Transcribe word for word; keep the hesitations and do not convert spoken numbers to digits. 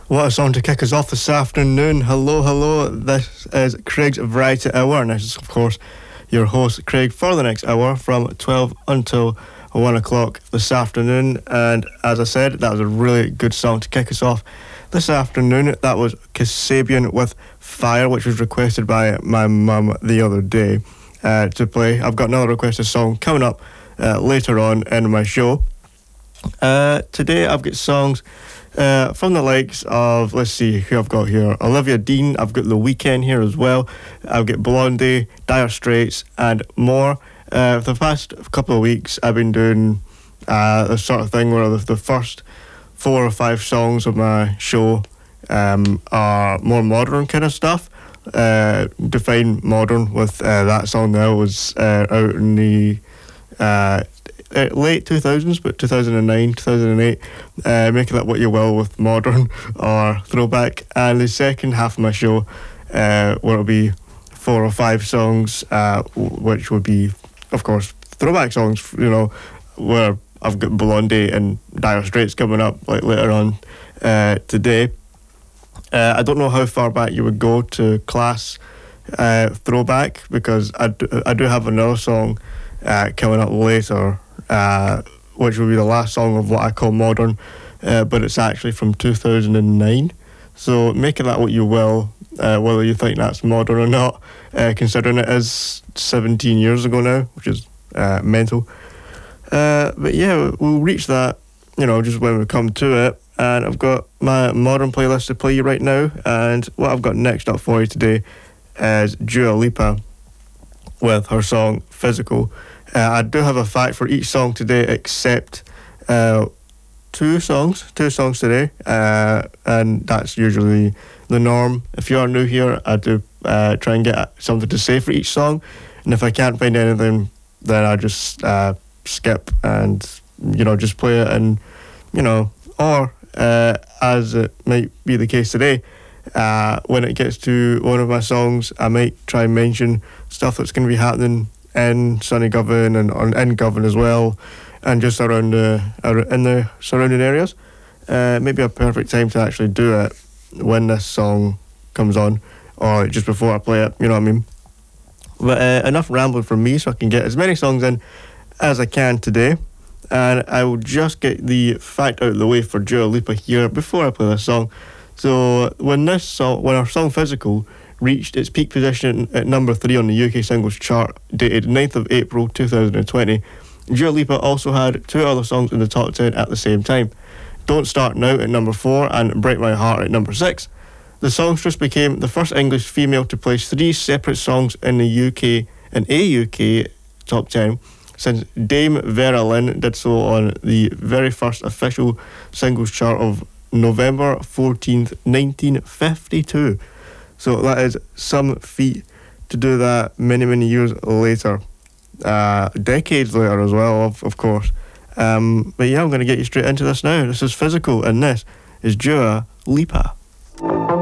What a song to kick us off this afternoon. Hello, hello. This is Craig's Variety Hour, and this is, of course, your host, Craig, for the next hour from twelve until one o'clock this afternoon. And as I said, that was a really good song to kick us off this afternoon. That was Kasabian with Fire, which was requested by my mum the other day uh, to play. I've got another requested song coming up uh, later on in my show. Uh, today I've got songs Uh, from the likes of, let's see who I've got here. Olivia Dean, I've got The Weeknd here as well. I've got Blondie, Dire Straits, and more. Uh, for the past couple of weeks, I've been doing uh, this sort of thing where the, the first four or five songs of my show um, are more modern kind of stuff. Uh, define modern with uh, that song now was uh, out in the uh, Uh, late two thousands, but two thousand nine, two thousand eight, uh, making that what you will with modern or throwback. And the second half of my show, uh, where it'll be four or five songs, uh, w- which would be, of course, throwback songs, you know, where I've got Blondie and Dire Straits coming up like later on uh, today. Uh, I don't know how far back you would go to class uh, throwback, because I do, I do have another song uh, coming up later, Uh, which will be the last song of what I call modern, uh, but it's actually from two thousand nine. So make of that what you will, uh, whether you think that's modern or not, uh, considering it is seventeen years ago now, which is uh, mental. Uh, but yeah, we'll reach that, you know, just when we come to it. And I've got my modern playlist to play you right now, and what I've got next up for you today is Dua Lipa with her song Physical. Uh, I do have a fact for each song today, except uh, two songs, two songs today, uh, and that's usually the norm. If you are new here, I do uh, try and get something to say for each song, and if I can't find anything, then I just uh, skip and, you know, just play it, and, you know, or uh, as it might be the case today, uh, when it gets to one of my songs, I might try and mention stuff that's going to be happening in sunny Govan and on in Govan as well, and just around the in the surrounding areas. Uh, maybe a perfect time to actually do it when this song comes on, or just before I play it. You know what I mean? But uh, enough rambling from me, so I can get as many songs in as I can today, and I will just get the fact out of the way for Dua Lipa here before I play this song. So when this song, when our song Physical reached its peak position at number three on the U K singles chart, dated ninth of April two thousand twenty. Dua Lipa also had two other songs in the top ten at the same time. Don't Start Now at number four and Break My Heart at number six. The songstress became the first English female to place three separate songs in the U K in a U K top ten, since Dame Vera Lynn did so on the very first official singles chart of November fourteenth, nineteen fifty-two. So that is some feat to do that many, many years later. Uh, decades later as well, of, of course. Um, but yeah, I'm going to get you straight into this now. This is Physical, and this is Dua Lipa.